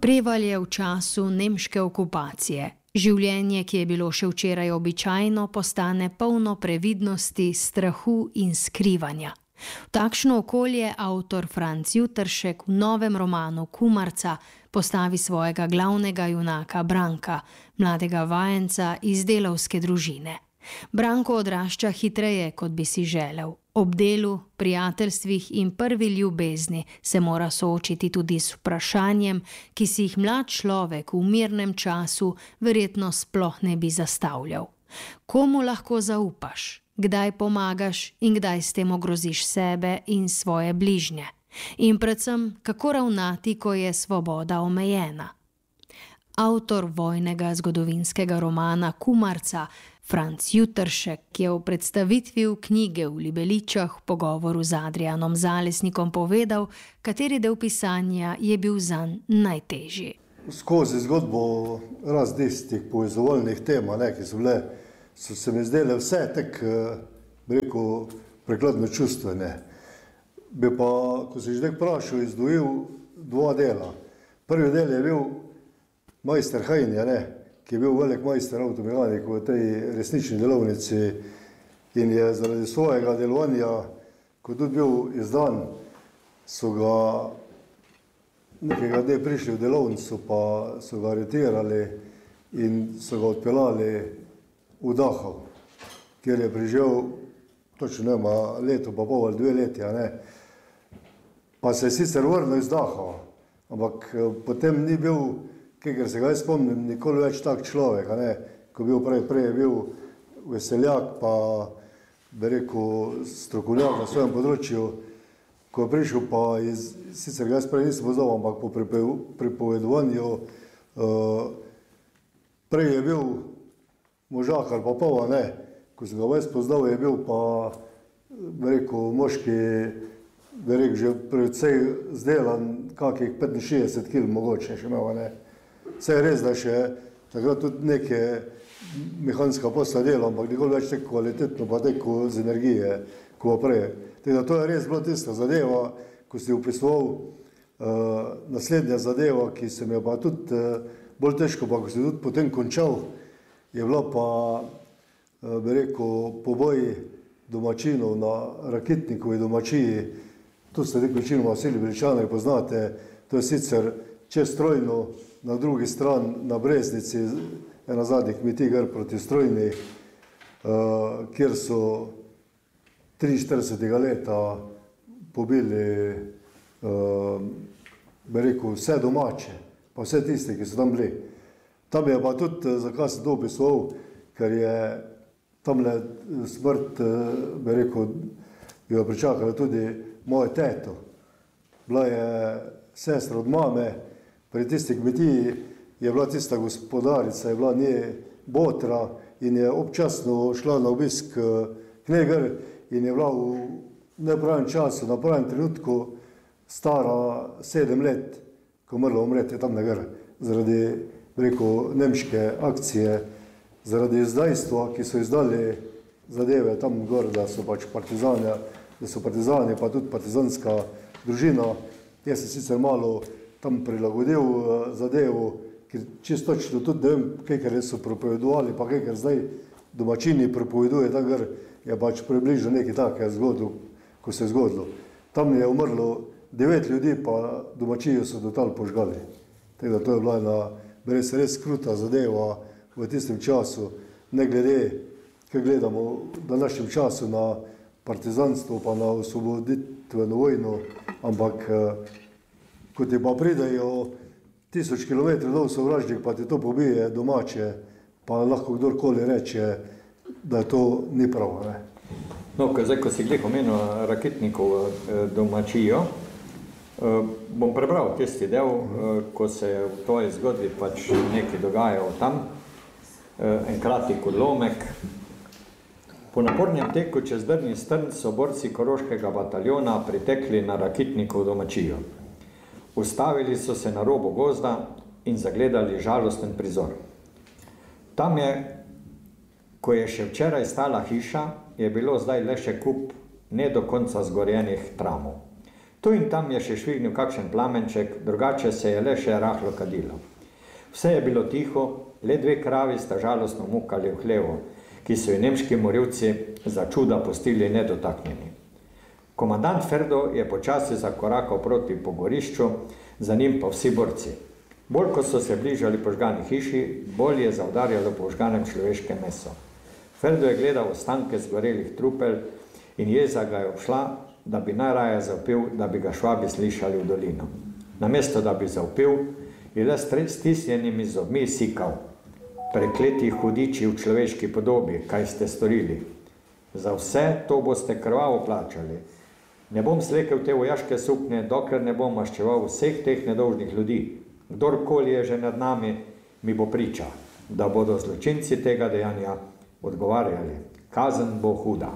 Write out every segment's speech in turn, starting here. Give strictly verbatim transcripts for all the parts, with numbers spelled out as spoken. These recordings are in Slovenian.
Prevalj je v času nemške okupacije. Življenje, ki je bilo še včeraj običajno, postane polno previdnosti, strahu in skrivanja. V takšno okolje avtor Franc Jutršek v novem romanu Kumarca postavi svojega glavnega junaka Branka, mladega vajenca iz delavske družine. Branko odrašča hitreje, kot bi si želel. Ob delu, prijateljstvih in prvi ljubezni se mora soočiti tudi s vprašanjem, ki si jih mlad človek v mirnem času verjetno sploh ne bi zastavljal. Komu lahko zaupaš? Kdaj pomagaš in kdaj s tem ogroziš sebe in svoje bližnje? In predvsem, kako ravnati, ko je svoboda omejena? Avtor vojnega zgodovinskega romana Kumarca, Franc Jutršek, je v predstavitvi v knjige v Libeličah v pogovoru z Adrijanom Zalesnikom povedal, kateri del pisanja je bil zanj najtežji. Skozi zgodbo različnih povezovalnih tem, ki so bile, so se mi zdele vse tak, bi rekel, prekladno čustvene. Bi pa, ko si že nek vprašal, izdvojil dva dela. Prvi del je bil majster Hajnja, ne, ki je bil velik majster avtomehanik v tej resnični delovnici in je zaradi svojega delovanja, ko tudi bil izdan, so ga nekega dne prišli v delovnico, pa so ga aretirali in so ga odpeljali v Dachau, kjer je preživel točno nema leto, pa pol ali dve leti, ne. Pa se je sicer vrnil iz Dachau, ampak potem ni bil, ker se ga jaz spomnim, nikoli več tak človek, ne, ko bil prej, prej je bil veseljak, pa bi rekel strokovnjak na svojem področju, ko je prišel pa iz, sicer ga jaz prej nisem poznal, ampak po pripovedovanju, uh, prej je bil možakar pa pol, ne, ko sem ga jaz poznal, je bil pa, bi rekel, moški, bi rekel, že predvsej zdelan, kakih petinšestdeset kil mogoče še imel, ne. Vse je res, da še takrat tudi neke mehanska posla dela, ampak nikoli več tako kvalitetno, pa tako z energije, ko prej. Teda to je res bila tista zadeva, ko si opisoval uh, naslednja zadeva, ki se mi je pa tudi uh, bolj težko, pa ko si tudi potem končal, je bila pa, uh, bi rekel, poboj domačinov na Rakitnikovi domačiji. Tu ste nek večinoma vsi Libeličani poznate, to je sicer čez Strojno, na drugi stran, na Breznici, ena zadnjih kmetij gor proti Strojni, uh, kjer so triinštiridesetega leta pobili, uh, bi rekel, vse domače, pa vse tiste, ki so tam bili. Tam je pa tudi, zakaj sem to opisoval, ker je tamle smrt, uh, bi rekel, jo pričakala tudi moje teto. Bila je sestra od mame. Pri tisti kmetiji je bila tista gospodarica, je bila nje botra in je občasno šla na obisk k njej gor in je bila v nepravem času, na pravem trenutku stara sedem let, ko umrla umreti tam na gor, zaradi, rekel, nemške akcije, zaradi izdajstva, ki so izdali zadeve tam gor, da so pač partizani, da so partizani, pa tudi partizanska družina. Jaz sem sicer malo tam prilagodil uh, zadevo, ker čisto točno tudi ne vem, kaj kar so propovedovali, pa kaj kar zdaj domačini propoveduje, tako kar je pač približno nekaj takega zgodilo, ko se je zgodilo. Tam je umrlo devet ljudi, pa domačijo so total požgali. Tako da to je bila ena res, res kruta zadeva v tistem času, ne glede, kaj gledamo v današnjem času na partizanstvo, pa na osvoboditveno vojno, ampak uh, ko ti pa pridejo tisoč kilometrov dol sovražnik, pa ti to pobije domače, pa lahko kdorkoli reče, da to ni prav, ne. No, zdaj, ko si glih omenil Rakitnikovo domačijo, bom prebral tisti del, ko se je v tvoji zgodbi pač nekaj dogajal tam, en kratek odlomek. Po napornem teku čez Drni strn so borci Koroškega bataljona pritekli na Rakitnikovo domačijo. Ustavili so se na robu gozda in zagledali žalosten prizor. Tam je, ko je še včeraj stala hiša, je bilo zdaj le še kup ne do konca zgorjenih tramov. Tu in tam je še švignil kakšen plamenček, drugače se je le še rahlo kadilo. Vse je bilo tiho, le dve kravi sta žalostno mukali v hlevu, ki so jo nemški morilci za čuda pustili nedotaknjeni. Komandant Ferdo je počasi zakorakal proti pogorišču, za njim pa vsi borci. Bolj ko so se bližali požgani hiši, bolj je zaudarjalo po požganem človeške meso. Ferdo je gledal ostanke zgorelih trupel in jeza ga je obšla, da bi najraje zavpil, da bi ga švabi slišali v dolino. Namesto da bi zavpil, je le s stisnjenimi zobmi sikal: "Prekleti hudiči v človeški podobi, kaj ste storili? Za vse to boste krvavo plačali. Ne bom slekel te vojaške suknje, dokler ne bom maščeval vseh teh nedolžnih ljudi. Kdorkoli je že nad nami, mi bo priča, da bodo zločinci tega dejanja odgovarjali. Kazen bo huda."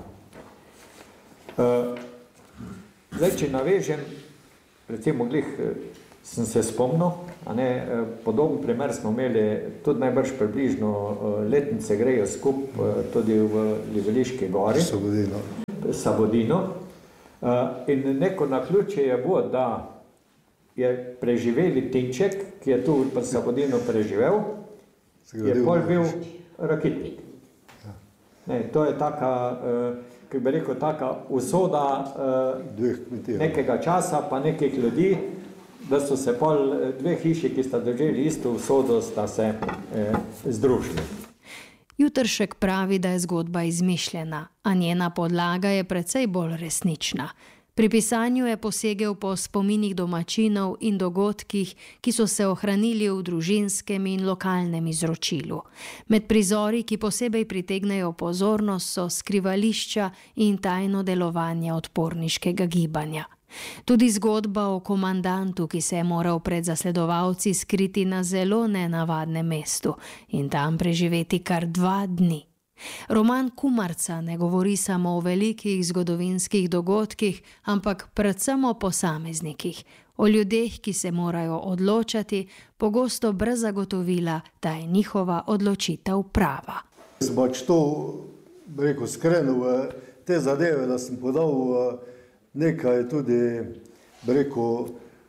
Uh, zdaj, če navežem, recimo glih sem se spomnil, a ne, podoben primer smo imeli tudi najbrž približno letnice grejo skup tudi v Liveliški gori. Sabodino. Sabodino. Uh, in neko naključje je bilo, da je preživeli Tinček, ki je tu v Sabodino preživel, je pol bil raketnik. Ja. Ne, to je taka, uh, ki bi rekel, taka usoda uh, nekega časa pa nekih ljudi, da so se pol dve hiši, ki sta doživeli isto usodo, sta se eh, združili. Jutršek pravi, da je zgodba izmišljena, a njena podlaga je precej bolj resnična. Pri pisanju je posegel po spominih domačinov in dogodkih, ki so se ohranili v družinskem in lokalnem izročilu. Med prizori, ki posebej pritegnejo pozornost, so skrivališča in tajno delovanje odporniškega gibanja. Tudi zgodba o komandantu, ki se je moral pred zasledovalci skriti na zelo nenavadnem mestu in tam preživeti kar dva dni. Roman Kumarca ne govori samo o velikih zgodovinskih dogodkih, ampak predvsem o posameznikih, o ljudeh, ki se morajo odločati, pogosto brez zagotovila, da je njihova odločitev prava. Sem pač to, rekel, skrenil v te zadeve, da sem podal nekaj tudi, rekel,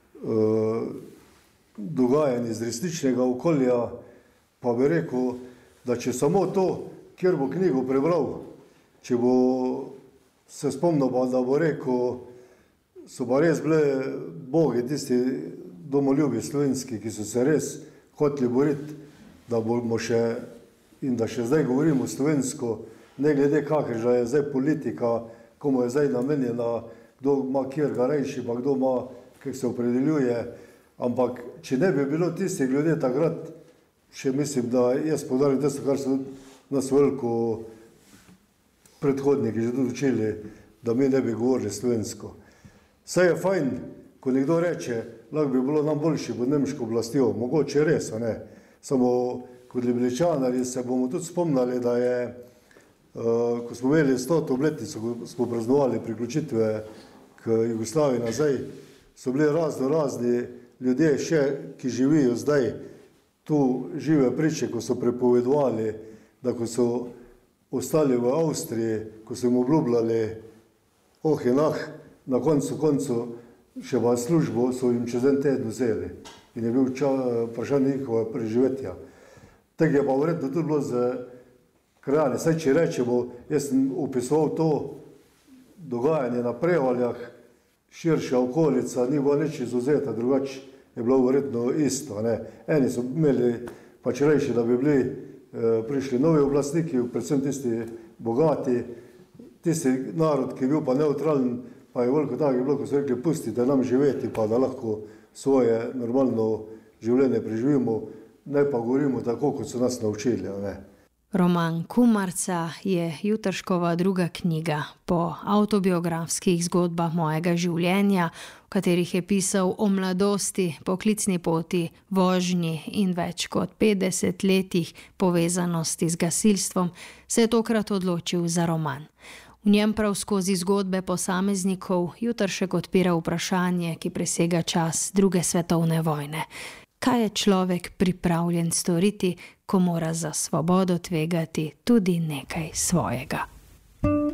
dogajanj iz resničnega okolja, pa bi rekel, da če samo to, kjer bo knjigo prebral, če bo se spomnil, pa da bo rekel, so pa res bile bogi, tisti domoljubi slovenski, ki so se res hoteli boriti, da bomo še, in da še zdaj govorimo slovensko, ne glede kakršna je zdaj politika, komu je zdaj namenjena, kdo ima kjer ga rejši, pa kdo ima, kako se opredeljuje, ampak če ne bi bilo tistih ljudje takrat, še mislim, da jaz podarim tisto, kar so nas veliko predhodniki že tudi učili, da mi ne bi govorili slovensko. Saj je fajn, ko nekdo reče, lahko bi bilo nam boljši pod nemško oblastjo, mogoče res, a ne. Samo kot Ljubljaničani se bomo tudi spomnili, da je, uh, ko smo imeli stoto obletnico, ko smo praznovali priključitve k Jugoslaviji nazaj, so bili razno razni ljudje še, ki živijo zdaj, tu žive priče, ko so prepovedovali, da ko so ostali v Avstriji, ko so jim obljubljali oh in ah, na koncu koncu še pa službo so jim čez en teden vzeli in je bil vprašanje njihova preživetja. Tako je pa verjetno tudi bilo z krajani. Saj če rečemo, jaz sem opisoval to dogajanje na Prevaljah, širša okolica, ni bilo nič izvzeta, drugače je bilo verjetno isto. Ne? Eni so imeli pač rejši, da bi bili prišli novi oblastniki, predvsem tisti bogati, tisti narod, ki je bil pa neutralen, pa je veliko tako bilo, ko so rekli, pustite nam živeti, pa da lahko svoje normalno življenje preživimo, ne pa govorimo tako, kot so nas naučili. Ne? Roman Kumarca je Jutrškova druga knjiga po avtobiografskih zgodbah mojega življenja, v katerih je pisal o mladosti, poklicni poti, vožnji in več kot petdeset letih povezanosti z gasilstvom, se je tokrat odločil za roman. V njem prav skozi zgodbe posameznikov Jutršek odpira vprašanje, ki presega čas druge svetovne vojne. Kaj je človek pripravljen storiti, ko mora za svobodo tvegati tudi nekaj svojega?